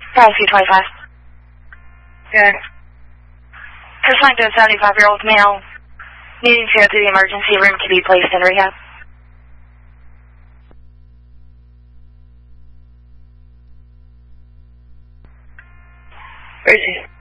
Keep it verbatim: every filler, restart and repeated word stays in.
Rescue twenty-five. Good. Assigned to a seventy-five-year-old male needing to go to the emergency room to be placed in rehab. Where is he?